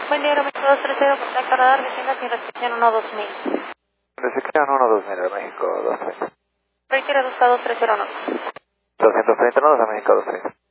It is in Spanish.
Buen día, Aeroméxico 230, contacto radar, descienda sin restricción 12000. Recepción 12000 de México 23. Reitero, 230 no. 230 nodos a México 23.